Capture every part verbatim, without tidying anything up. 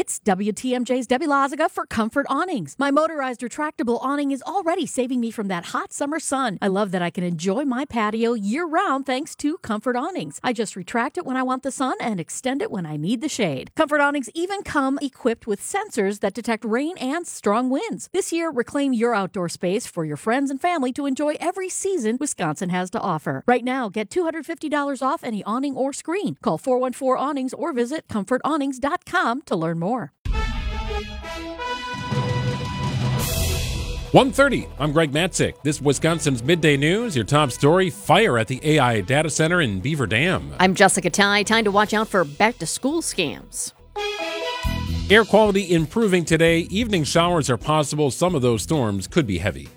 It's W T M J's Debbie Loziga for Comfort Awnings. My motorized retractable awning is already saving me from that hot summer sun. I love that I can enjoy my patio year-round thanks to Comfort Awnings. I just retract it when I want the sun and extend it when I need the shade. Comfort Awnings even come equipped with sensors that detect rain and strong winds. This year, reclaim your outdoor space for your friends and family to enjoy every season Wisconsin has to offer. Right now, get two hundred fifty dollars off any awning or screen. Call four one four awnings or visit comfort awnings dot com to learn more. one thirty, I'm Greg Matzik. This is Wisconsin's Midday News. Your top story, fire at the A I data center in Beaver Dam. I'm Jessica Ty. Time to watch out for back-to-school scams. Air quality improving today. Evening showers are possible. Some of those storms could be heavy.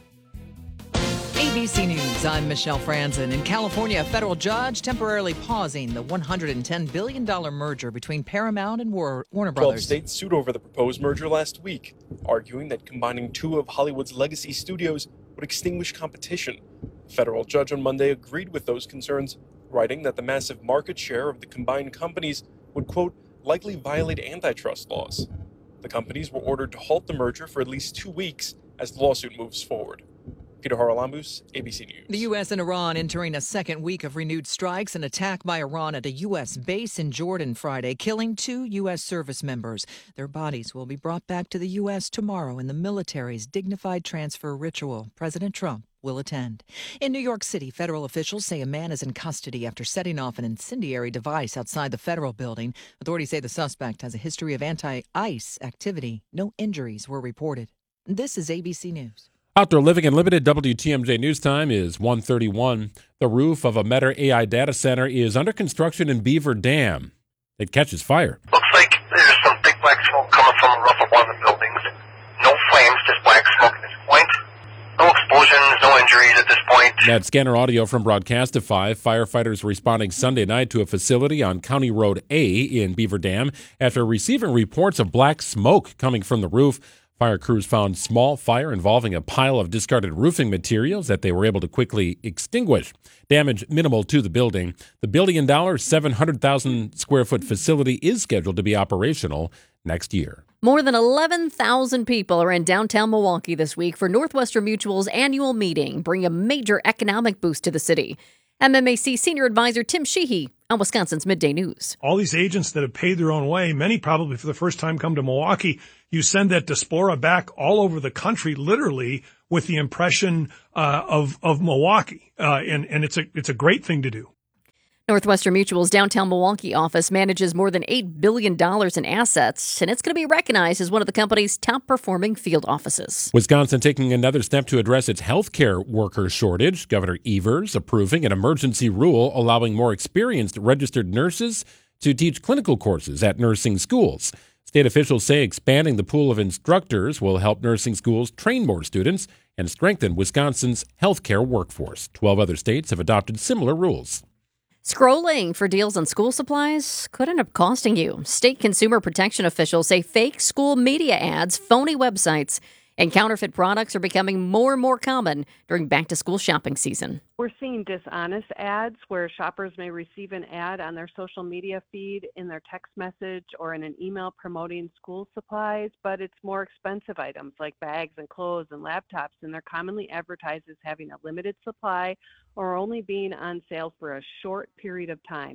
A B C News, I'm Michelle Franzen. In California, a federal judge temporarily pausing the one hundred ten billion dollars merger between Paramount and War- Warner Brothers. twelve states sued over the proposed merger last week, arguing that combining two of Hollywood's legacy studios would extinguish competition. A federal judge on Monday agreed with those concerns, writing that the massive market share of the combined companies would, quote, likely violate antitrust laws. The companies were ordered to halt the merger for at least two weeks as the lawsuit moves forward. Peter Haralambous, A B C News. The U S and Iran entering a second week of renewed strikes. An attack by Iran at a U S base in Jordan Friday, killing two U S service members. Their bodies will be brought back to the U S tomorrow in the military's dignified transfer ritual. President Trump will attend. In New York City, federal officials say a man is in custody after setting off an incendiary device outside the federal building. Authorities say the suspect has a history of anti-ICE activity. No injuries were reported. This is A B C News. Outdoor Living Unlimited W T M J News Time is one thirty-one. The roof of a Meta A I data center is under construction in Beaver Dam. It catches fire. Looks like there's some big black smoke coming from the roof of one of the buildings. No flames, just black smoke at this point. No explosions, no injuries at this point. That scanner audio from Broadcastify. Firefighters responding Sunday night to a facility on County Road A in Beaver Dam after receiving reports of black smoke coming from the roof. Fire crews found small fire involving a pile of discarded roofing materials that they were able to quickly extinguish. Damage minimal to the building. The billion-dollar, seven hundred thousand square foot facility is scheduled to be operational next year. More than eleven thousand people are in downtown Milwaukee this week for Northwestern Mutual's annual meeting, bringing a major economic boost to the city. M M A C Senior Advisor Tim Sheehy on Wisconsin's Midday News. All these agents that have paid their own way, many probably for the first time come to Milwaukee. You send that diaspora back all over the country, literally, with the impression uh, of of Milwaukee, uh, and and it's a it's a great thing to do. Northwestern Mutual's downtown Milwaukee office manages more than eight billion dollars in assets, and it's going to be recognized as one of the company's top-performing field offices. Wisconsin taking another step to address its healthcare worker shortage. Governor Evers approving an emergency rule allowing more experienced registered nurses to teach clinical courses at nursing schools. State officials say expanding the pool of instructors will help nursing schools train more students and strengthen Wisconsin's healthcare workforce. Twelve other states have adopted similar rules. Scrolling for deals on school supplies could end up costing you. State consumer protection officials say fake school media ads, phony websites, and counterfeit products are becoming more and more common during back-to-school shopping season. We're seeing dishonest ads where shoppers may receive an ad on their social media feed, in their text message, or in an email promoting school supplies, but it's more expensive items like bags and clothes and laptops, and they're commonly advertised as having a limited supply or only being on sale for a short period of time.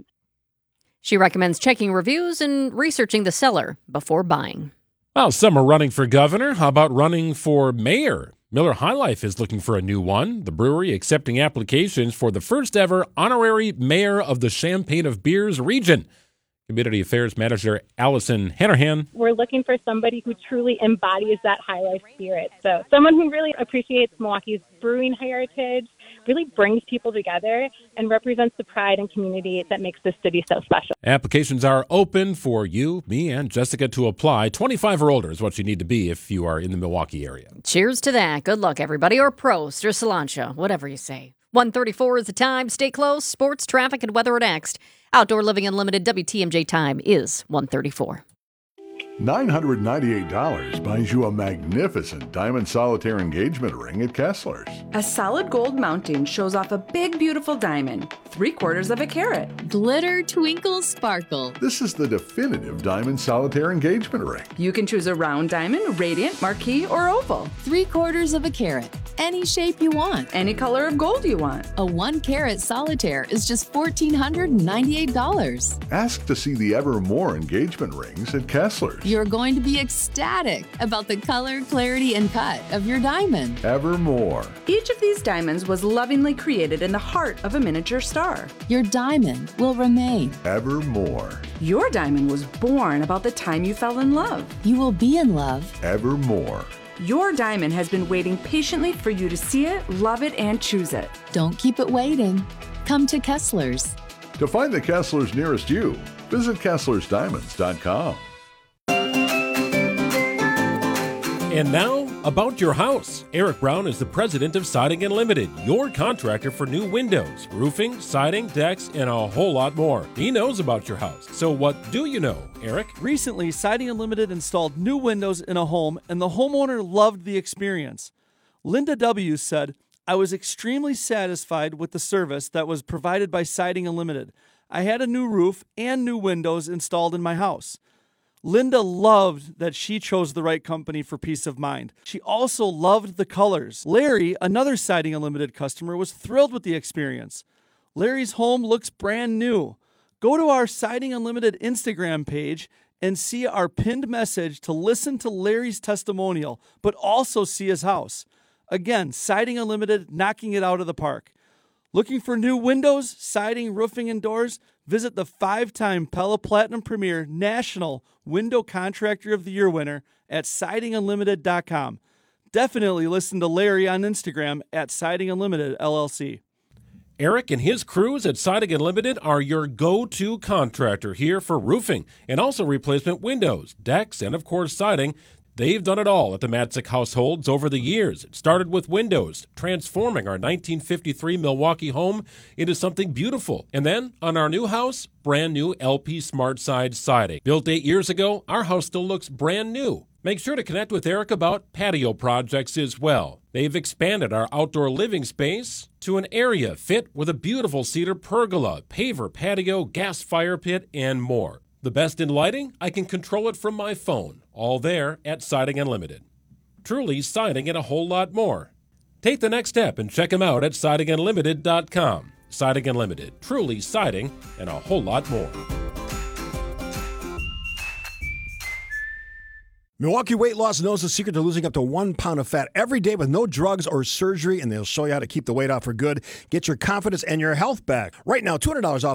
She recommends checking reviews and researching the seller before buying. Well, some are running for governor. How about running for mayor? Miller High Life is looking for a new one. The brewery accepting applications for the first ever honorary mayor of the Champagne of Beers region. Community Affairs Manager Allison Hanrahan. We're looking for somebody who truly embodies that high life spirit. So someone who really appreciates Milwaukee's brewing heritage, really brings people together, and represents the pride and community that makes this city so special. Applications are open for you, me, and Jessica to apply. twenty-five or older is what you need to be if you are in the Milwaukee area. Cheers to that. Good luck, everybody, or prost, or cilantro, whatever you say. one thirty-four is the time. Stay close. Sports, traffic, and weather are next. Outdoor Living Unlimited W T M J time is one thirty-four. nine hundred ninety-eight dollars buys you a magnificent diamond solitaire engagement ring at Kessler's. A solid gold mounting shows off a big, beautiful diamond, three quarters of a carat. Glitter, twinkle, sparkle. This is the definitive diamond solitaire engagement ring. You can choose a round diamond, radiant, marquise, or oval. Three quarters of a carat. Any shape you want. Any color of gold you want. A one carat solitaire is just one thousand four hundred ninety-eight dollars. Ask to see the Evermore engagement rings at Kessler's. You're going to be ecstatic about the color, clarity, and cut of your diamond. Evermore. Each of these diamonds was lovingly created in the heart of a miniature star. Your diamond will remain. Evermore. Your diamond was born about the time you fell in love. You will be in love. Evermore. Your diamond has been waiting patiently for you to see it, love it, and choose it. Don't keep it waiting. Come to Kessler's. To find the Kessler's nearest you, visit Kesslers Diamonds dot com. And now, about your house. Eric Brown is the president of Siding Unlimited, your contractor for new windows, roofing, siding, decks, and a whole lot more. He knows about your house. So what do you know, Eric? Recently, Siding Unlimited installed new windows in a home, and the homeowner loved the experience. Linda W. said, "I was extremely satisfied with the service that was provided by Siding Unlimited. I had a new roof and new windows installed in my house." Linda loved that she chose the right company for peace of mind. She also loved the colors. Larry, another Siding Unlimited customer, was thrilled with the experience. Larry's home looks brand new. Go to our Siding Unlimited Instagram page and see our pinned message to listen to Larry's testimonial, but also see his house. Again, Siding Unlimited, knocking it out of the park. Looking for new windows, siding, roofing, and doors? Visit the five-time Pella Platinum Premier National Window Contractor of the Year winner at siding unlimited dot com. Definitely listen to Larry on Instagram at Siding Unlimited L L C. Eric and his crews at Siding Unlimited are your go-to contractor here for roofing and also replacement windows, decks, and of course siding. They've done it all at the Matzik households over the years. It started with windows, transforming our nineteen fifty-three Milwaukee home into something beautiful. And then, on our new house, brand new L P SmartSide siding. Built eight years ago, our house still looks brand new. Make sure to connect with Eric about patio projects as well. They've expanded our outdoor living space to an area fit with a beautiful cedar pergola, paver patio, gas fire pit, and more. The best in lighting? I can control it from my phone. All there at Siding Unlimited. Truly siding and a whole lot more. Take the next step and check them out at siding unlimited dot com. Siding Unlimited. Truly siding and a whole lot more. Milwaukee Weight Loss knows the secret to losing up to one pound of fat every day with no drugs or surgery, and they'll show you how to keep the weight off for good. Get your confidence and your health back. Right now, two hundred dollars off